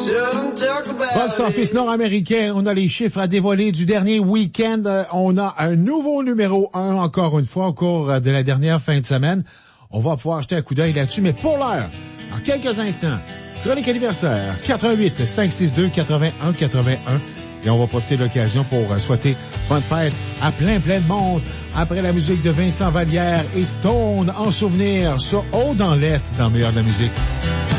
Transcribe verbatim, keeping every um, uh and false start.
Box office nord-américain, on a les chiffres à dévoiler du dernier week-end. On a un nouveau numéro un, encore une fois, au cours de la dernière fin de semaine. On va pouvoir jeter un coup d'œil là-dessus, mais pour l'heure, dans quelques instants, chronique anniversaire, quatre un huit, cinq six deux, huit un huit un. Et on va profiter de l'occasion pour souhaiter bonne fête à plein, plein de monde. Après la musique de Vincent Vallière et Stone en souvenir sur Haut dans l'Est, dans le meilleur de la musique.